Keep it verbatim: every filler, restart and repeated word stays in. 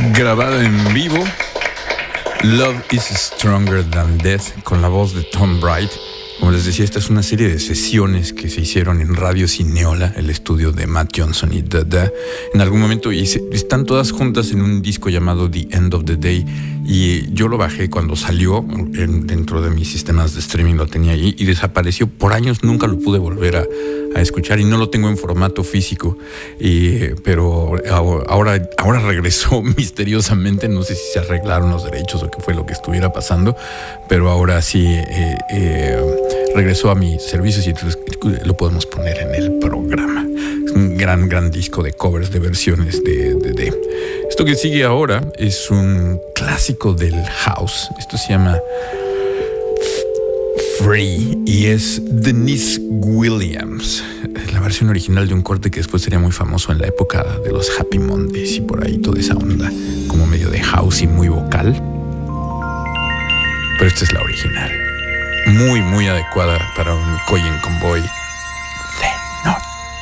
grabado en vivo, Love is Stronger Than Death, con la voz de Tom Bright. Como les decía, esta es una serie de sesiones que se hicieron en Radio Cineola, el estudio de Matt Johnson y Dada. En algún momento y se, están todas juntas en un disco llamado The End of the Day, y yo lo bajé cuando salió en, dentro de mis sistemas de streaming, lo tenía ahí y desapareció por años. Nunca lo pude volver a, a escuchar y no lo tengo en formato físico, y, pero ahora, ahora regresó misteriosamente. No sé si se arreglaron los derechos o qué fue lo que estuviera pasando, pero ahora sí eh, eh, regresó a mis servicios y entonces lo podemos poner en el programa. Es un gran, gran disco de covers, de versiones de, de, de. Esto que sigue ahora es un clásico del house. Esto se llama Free y es Denise Williams, la versión original de un corte que después sería muy famoso en la época de los Happy Mondays y por ahí toda esa onda como medio de house y muy vocal. Pero esta es la original, muy muy adecuada para un Colin Convoy